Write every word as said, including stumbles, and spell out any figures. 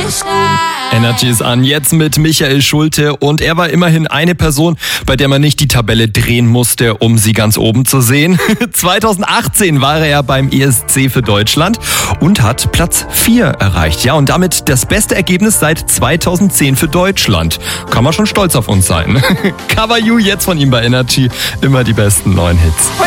Energy ist an, jetzt mit Michael Schulte, und er war immerhin eine Person, bei der man nicht die Tabelle drehen musste, um sie ganz oben zu sehen. zweitausendachtzehn war er ja beim E S C für Deutschland und hat Platz vier erreicht. Ja, und damit das beste Ergebnis seit zweitausendzehn für Deutschland. Kann man schon stolz auf uns sein. Cover You jetzt von ihm bei Energy, immer die besten neuen Hits.